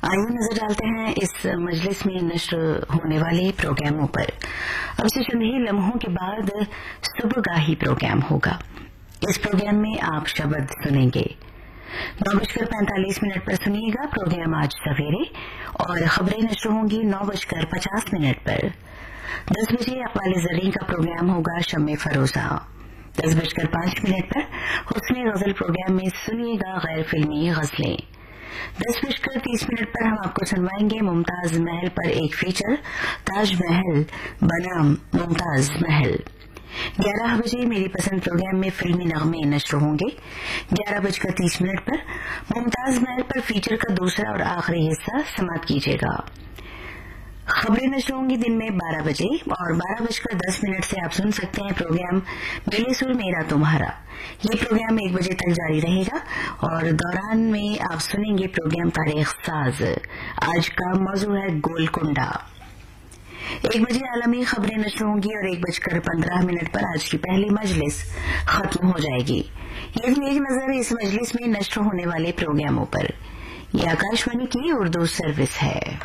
آئیے نظر ڈالتے ہیں اس مجلس میں نشر ہونے والے پروگراموں پر۔ اب سے چند ہی لمحوں کے بعد صبح گاہی پروگرام ہوگا۔ اس پروگرام میں آپ شبد سنیں گے۔ 9:45 پر سنیے گا پروگرام آج سویرے، اور خبریں نشر ہوں گی 9:50 پر۔ 10 بجے اقوال زرین کا پروگرام ہوگا شمع فروزہ۔ 10:05 پر حسن غزل پروگرام میں سنیے گا غیر فلمی غزلیں۔ 10:30 پر ہم آپ کو سنوائیں گے ممتاز محل پر ایک فیچر، تاج محل بنام ممتاز محل۔ 11 بجے میری پسند پروگرام میں فلمی نغمے نشر ہوں گے۔ 11:30 پر ممتاز محل پر فیچر کا دوسرا اور آخری حصہ سماعت کیجیے گا۔ خبریں نشر ہوں گی دن میں 12 بجے، اور 12:10 سے آپ سن سکتے ہیں پروگرام میرے سر میرا تمہارا۔ یہ پروگرام 1 بجے تک جاری رہے گا، اور دوران میں آپ سنیں گے پروگرام تاریخ ساز۔ آج کا موضوع ہے گولکنڈہ۔ 1 بجے عالمی خبریں نشر ہوں گی، اور 1:15 پر آج کی پہلی مجلس ختم ہو جائے گی۔ یہ بھی ایک نظر اس مجلس میں نشر ہونے والے پروگراموں پر۔ یہ آکاشوانی کی اردو سروس ہے۔